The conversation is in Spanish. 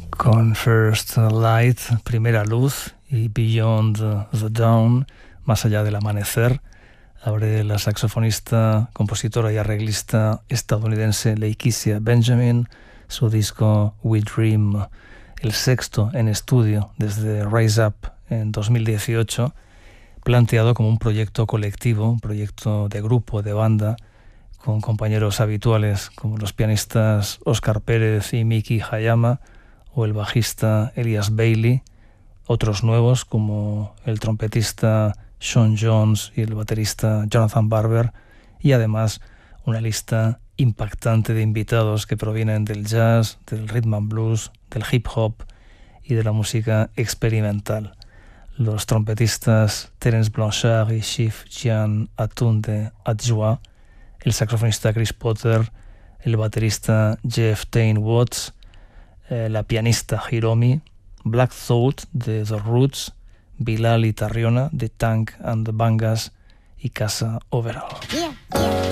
Con First Light, Primera Luz, y Beyond the Dawn, Más allá del amanecer, abre la saxofonista, compositora y arreglista estadounidense Lakecia Benjamin su disco We Dream, el sexto en estudio desde Rise Up en 2018, planteado como un proyecto colectivo, un proyecto de grupo, de banda, con compañeros habituales como los pianistas Oscar Pérez y Miki Hayama, o el bajista Elias Bailey, otros nuevos como el trompetista Sean Jones y el baterista Jonathan Barber, y además una lista impactante de invitados que provienen del jazz, del rhythm and blues, del hip hop y de la música experimental. Los trompetistas Terence Blanchard y Chief Jean Atunde Adjoa, el saxofonista Chris Potter, el baterista Jeff Tain Watts, la pianista Hiromi, Black Thought de The Roots, Bilal y Tarriona de Tank and the Bangas y Casa Overall.